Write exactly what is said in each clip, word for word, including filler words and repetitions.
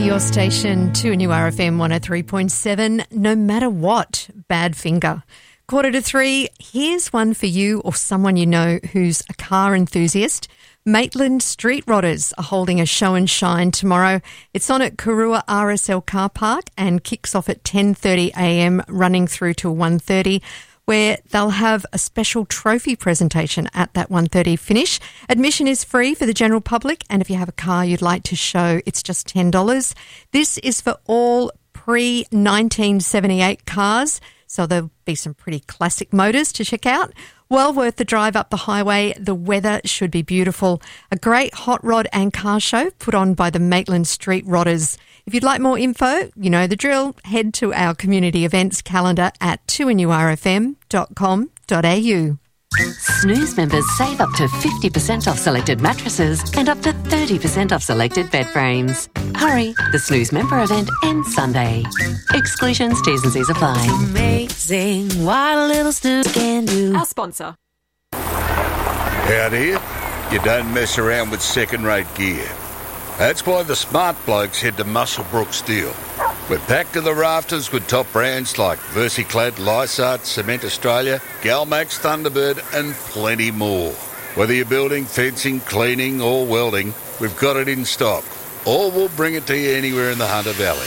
Your station, two N U R F M one oh three point seven, no matter what, Badfinger. Quarter to three, here's one for you or someone you know who's a car enthusiast. Maitland Street Rodders are holding a show and shine tomorrow. It's on at Karua R S L Car Park and kicks off at ten thirty a m, running through to one thirty, where they'll have a special trophy presentation at that one thirty finish. Admission is free for the general public, and if you have a car you'd like to show, it's just ten dollars. This is for all pre nineteen seventy-eight cars, so there'll be some pretty classic motors to check out. Well worth the drive up the highway. The weather should be beautiful. A great hot rod and car show put on by the Maitland Street Rodders. If you'd like more info, you know the drill. Head to our community events calendar at two N U R F M dot com dot a u. Snooze members save up to fifty percent off selected mattresses and up to thirty percent off selected bed frames. Hurry, the Snooze member event ends Sunday. Exclusions, T's and C's apply. Amazing what a little snooze can do. Our sponsor. Out here, you don't mess around with second-rate gear. That's why the smart blokes head to Muswellbrook Steel. We're packed to the rafters with top brands like Versiclad, Lysart, Cement Australia, Galmax, Thunderbird and plenty more. Whether you're building, fencing, cleaning or welding, we've got it in stock. Or we'll bring it to you anywhere in the Hunter Valley.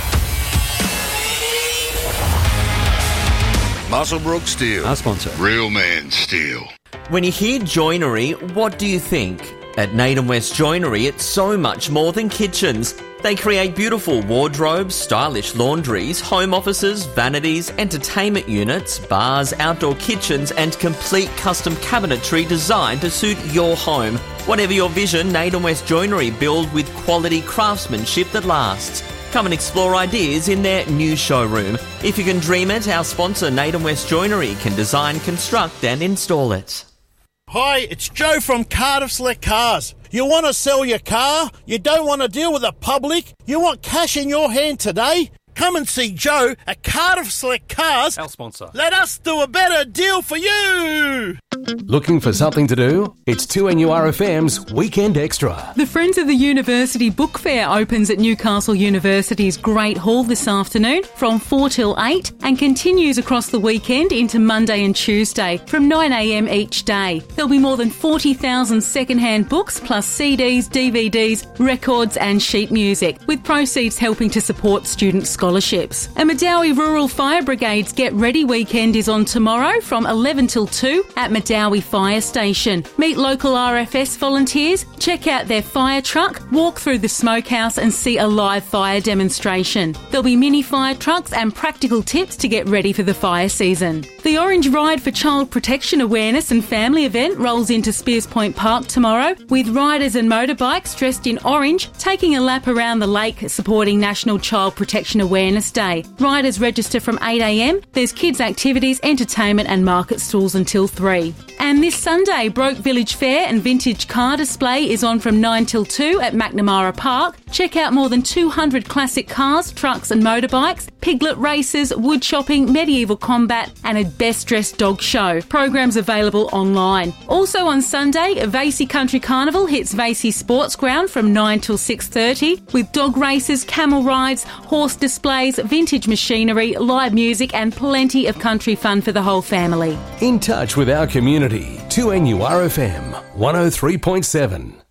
Muswellbrook Steel. Our sponsor. Real man steel. When you hear joinery, what do you think? At Naden West Joinery, it's so much more than kitchens. They create beautiful wardrobes, stylish laundries, home offices, vanities, entertainment units, bars, outdoor kitchens and complete custom cabinetry designed to suit your home. Whatever your vision, Naden West Joinery build with quality craftsmanship that lasts. Come and explore ideas in their new showroom. If you can dream it, our sponsor Naden West Joinery can design, construct and install it. Hi, it's Joe from Cardiff Select Cars. You want to sell your car? You don't want to deal with the public? You want cash in your hand today? Come and see Joe at Cardiff Select Cars. Our sponsor. Let us do a better deal for you. Looking for something to do? It's two N U R F M's Weekend Extra. The Friends of the University Book Fair opens at Newcastle University's Great Hall this afternoon from four till eight and continues across the weekend into Monday and Tuesday from nine a m each day. There'll be more than forty thousand second-hand books plus C Ds, D V Ds, records and sheet music, with proceeds helping to support student scholarships. A Medowie Rural Fire Brigade's Get Ready weekend is on tomorrow from eleven till two at Medowie Fire Station. Meet local R F S volunteers, check out their fire truck, walk through the smokehouse and see a live fire demonstration. There'll be mini fire trucks and practical tips to get ready for the fire season. The Orange Ride for Child Protection Awareness and Family event rolls into Spears Point Park tomorrow, with riders and motorbikes dressed in orange taking a lap around the lake supporting National Child Protection Awareness Day. Riders register from eight a m. There's kids activities, entertainment and market stalls until three. And this Sunday, Broke Village Fair and Vintage Car Display is on from nine till two at McNamara Park. Check out more than two hundred classic cars, trucks and motorbikes, piglet races, wood shopping, medieval combat and a best dressed dog show. Programs available online. Also on Sunday, Vasey Country Carnival hits Vasey Sports Ground from nine till six thirty with dog races, camel rides, horse displays, vintage machinery, live music and plenty of country fun for the whole family. In touch with our community, two N U R F M one oh three point seven.